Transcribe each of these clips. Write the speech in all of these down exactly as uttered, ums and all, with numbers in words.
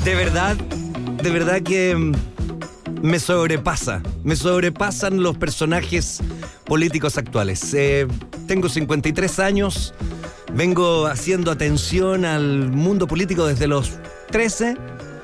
De verdad, de verdad que me sobrepasa. Me sobrepasan los personajes políticos actuales. Eh, tengo cincuenta y tres años, vengo haciendo atención al mundo político desde los trece,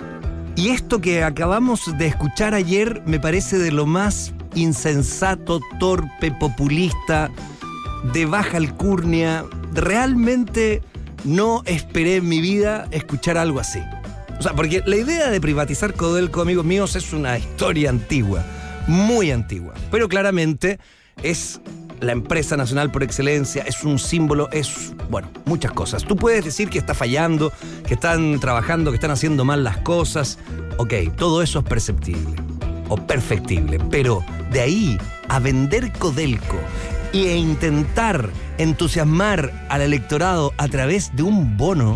y esto que acabamos de escuchar ayer me parece de lo más insensato, torpe, populista, de baja alcurnia. Realmente no esperé en mi vida escuchar algo así. O sea, porque la idea de privatizar Codelco, amigos míos, es una historia antigua, muy antigua. Pero claramente es la empresa nacional por excelencia, es un símbolo, es, bueno, muchas cosas. Tú puedes decir que está fallando, que están trabajando, que están haciendo mal las cosas. Ok, todo eso es perceptible o perfectible, pero de ahí a vender Codelco e intentar entusiasmar al electorado a través de un bono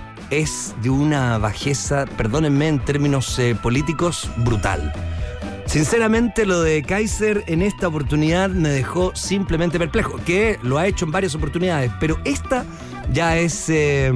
es de una bajeza, perdónenme en términos eh, políticos, brutal. Sinceramente, lo de Kaiser en esta oportunidad me dejó simplemente perplejo, que lo ha hecho en varias oportunidades, pero esta ya es eh,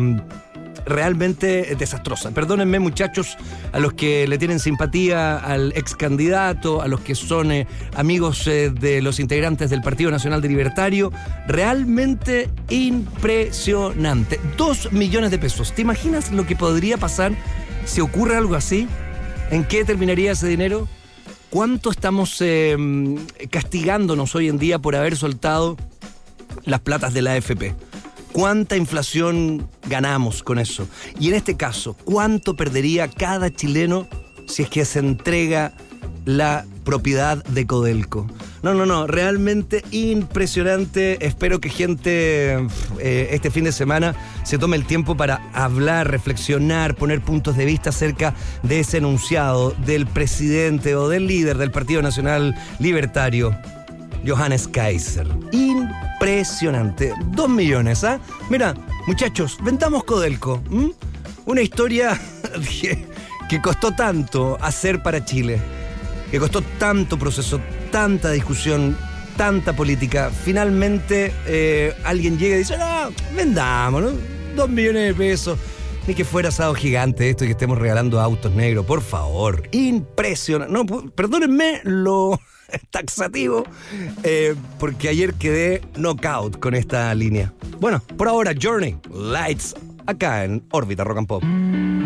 realmente desastrosa. Perdónenme, muchachos, a los que le tienen simpatía al ex candidato, a los que son eh, amigos eh, de los integrantes del Partido Nacional de Libertario. Realmente impresionante. Dos millones de pesos. ¿Te imaginas lo que podría pasar si ocurre algo así? ¿En qué terminaría ese dinero? ¿Cuánto estamos eh, castigándonos hoy en día por haber soltado las platas de la A F P? ¿Cuánta inflación ganamos con eso? Y en este caso, ¿cuánto perdería cada chileno si es que se entrega la propiedad de Codelco? No, no, no, realmente impresionante. Espero que gente eh, este fin de semana se tome el tiempo para hablar, reflexionar, poner puntos de vista acerca de ese enunciado del presidente o del líder del Partido Nacional Libertario, Johannes Kaiser. Impresionante. Dos millones, ¿ah? ¿eh? Mira, muchachos, vendamos Codelco. ¿m? Una historia que, que costó tanto hacer para Chile, que costó tanto proceso, tanta discusión, tanta política. Finalmente eh, alguien llega y dice, no, vendamos, ¿no? Dos millones de pesos. Ni que fuera asado gigante esto y que estemos regalando autos negros, por favor. Impresionante. No, perdónenme lo taxativo, eh, porque ayer quedé knockout con esta línea. Bueno, por ahora, Journey, Lights, acá en Órbita Rock and Pop.